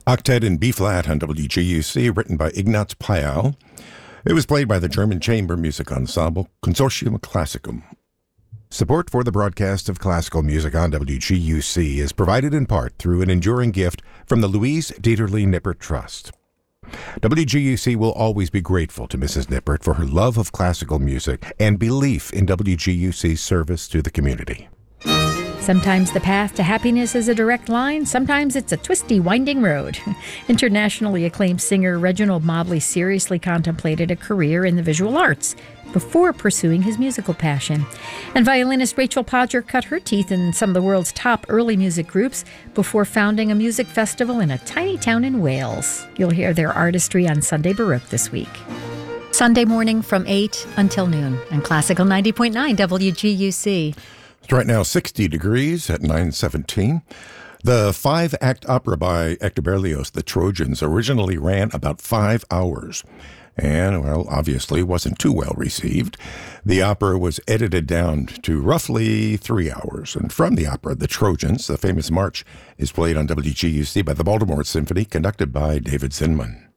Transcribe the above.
Octet in B-flat on WGUC, written by Ignaz Payau. It was played by the German Chamber Music Ensemble, Consortium Classicum. Support for the broadcast of classical music on WGUC is provided in part through an enduring gift from the Louise Dieterle Nippert Trust. WGUC will always be grateful to Mrs. Nippert for her love of classical music and belief in WGUC's service to the community. Sometimes the path to happiness is a direct line. Sometimes it's a twisty, winding road. Internationally acclaimed singer Reginald Mobley seriously contemplated a career in the visual arts before pursuing his musical passion. And violinist Rachel Podger cut her teeth in some of the world's top early music groups before founding a music festival in a tiny town in Wales. You'll hear their artistry on Sunday Baroque this week. Sunday morning from 8 until noon on Classical 90.9 WGUC. It's right now 60 degrees at 9:17. The 5-act opera by Hector Berlioz, The Trojans, originally ran about 5 hours. And, well, obviously wasn't too well received. The opera was edited down to roughly 3 hours. And from the opera, The Trojans, the famous march, is played on WGUC by the Baltimore Symphony, conducted by David Zinman.